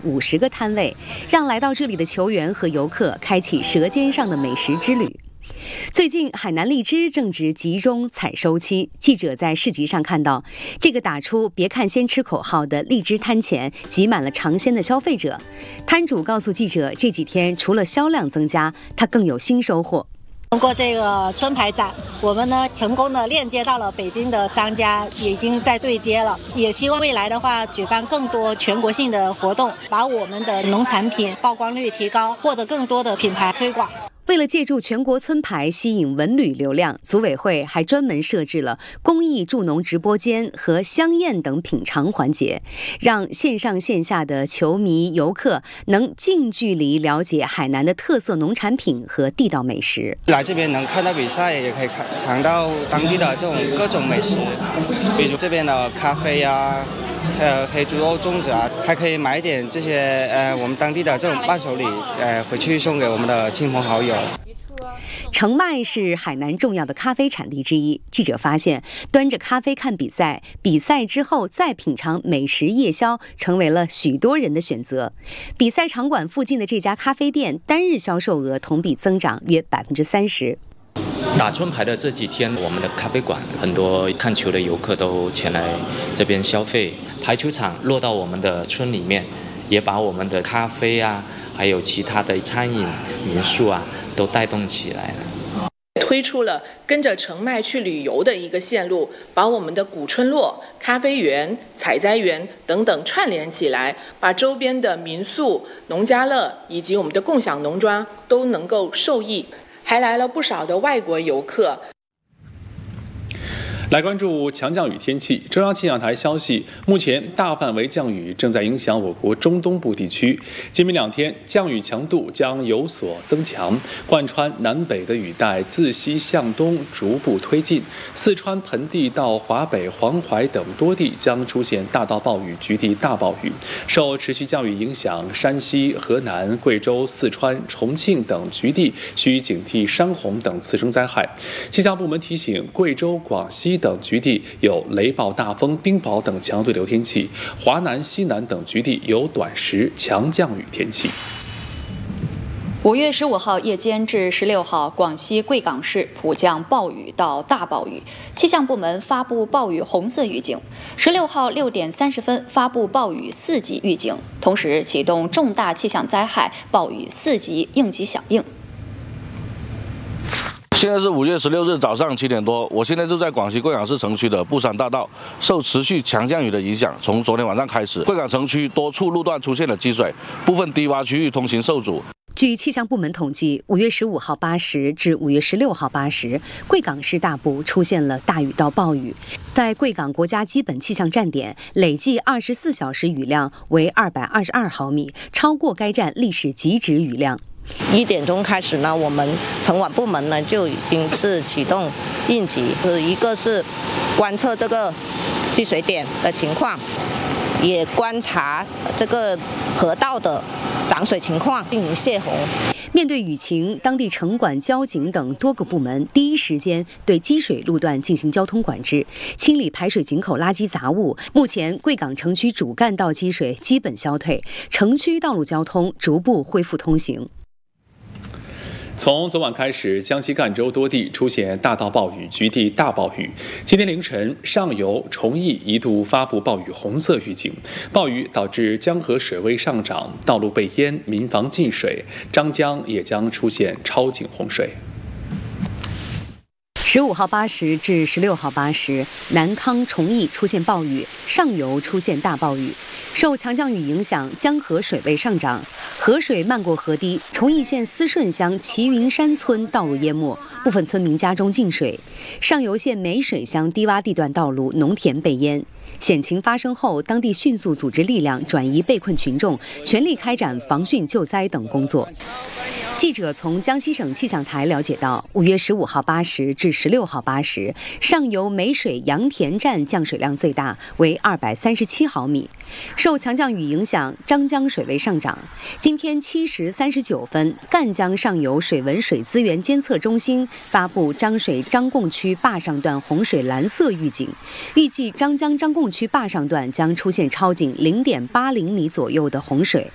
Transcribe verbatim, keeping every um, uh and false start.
五十个摊位，让来到这里的球员和游客开启舌尖上的美食之旅。最近，海南荔枝正值集中采收期，记者在市集上看到，这个打出"别看先吃"口号的荔枝摊前挤满了尝鲜的消费者。摊主告诉记者，这几天除了销量增加，他更有新收获。 通过这个春牌展，我们呢成功的链接到了北京的商家，也已经在对接了。也希望未来的话，举办更多全国性的活动，把我们的农产品曝光率提高，获得更多的品牌推广。 为了借助全国村牌吸引文旅流量，组委会还专门设置了公益助农直播间和香宴等品尝环节，让线上线下的球迷游客能近距离了解海南的特色农产品和地道美食。 来这边能看到比赛，也可以看尝到当地的这种各种美食，比如这边的咖啡啊，呃，黑猪肉粽子啊，还可以买点这些呃我们当地的这种伴手礼，呃，回去送给我们的亲朋好友。 澄迈是海南重要的咖啡产地之一。记者发现，端着咖啡看比赛，比赛之后再品尝美食夜宵，成为了许多人的选择。比赛场馆附近的这家咖啡店，单日销售额同比增长约百分之三十。 打春牌的这几天，我们的咖啡馆很多看球的游客都前来这边消费。排球场落到我们的村里面，也把我们的咖啡啊，还有其他的餐饮、民宿啊，都带动起来了。 推出了跟着澄迈去旅游的一个线路，把我们的古村落、咖啡园、采摘园等等串联起来，把周边的民宿、农家乐以及我们的共享农庄都能够受益，还来了不少的外国游客。 来关注强降雨天气。中央气象台消息，目前大范围降雨正在影响我国中东部地区。今明两天，降雨强度将有所增强，贯穿南北的雨带自西向东逐步推进。四川盆地到华北、黄淮等多地将出现大到暴雨、局地大暴雨。受持续降雨影响，山西、河南、贵州、四川、重庆等局地需警惕山洪等次生灾害。气象部门提醒，贵州、广西等局地有雷暴、大风、冰雹等强对流天气，华南、西南等局地有短时强降雨天气。 五月十五号夜间至十六号，广西贵港市普降暴雨到大暴雨，气象部门发布暴雨红色预警。十六号六点三十分发布暴雨四级预警，同时启动重大气象灾害暴雨四级应急响应。 现在是五月十六日早上七点多，我现在就在广西贵港市城区的布山大道，受持续强降雨的影响，从昨天晚上开始，贵港城区多处路段出现了积水，部分低洼区域通行受阻。 据气象部门统计，五月十五号八时至五月十六号八时，贵港市大部出现了大雨到暴雨。在贵港国家基本气象站点，累计二十四小时雨量为二百二十二毫米，超过该站历史极值雨量。 一点钟开始呢，我们城管部门呢就已经是启动应急，一个是观测这个积水点的情况，也观察这个河道的涨水情况进行泄洪。 面对雨情，当地城管、交警等多个部门第一时间对积水路段进行交通管制，清理排水井口垃圾杂物。目前，贵港城区主干道积水基本消退，城区道路交通逐步恢复通行。 从昨晚开始，江西赣州多地出现大到暴雨、局地大暴雨。今天凌晨，上游、崇义一度发布暴雨红色预警。暴雨导致江河水位上涨，道路被淹，民房进水，张江也将出现超警洪水。 十五号八时至十六号八时，南康、崇义出现暴雨，上游出现大暴雨。受强降雨影响，江河水位上涨，河水漫过河堤，崇义县思顺乡齐云山村道路淹没，部分村民家中进水。上游县梅水乡低洼地段道路、农田被淹。险情发生后，当地迅速组织力量转移被困群众，全力开展防汛救灾等工作。记者从江西省气象台了解到，五月十五号八时至十六号八时，上游梅水杨田站降水量最大，为二百三十七毫米。受强降雨影响，张江水位上涨。今天七时三十九分，赣江上游水文水资源监测中心发布张水张贡区坝上段洪水蓝色预警，预计张江张贡区坝上段将出现超警零点八零米左右的洪水。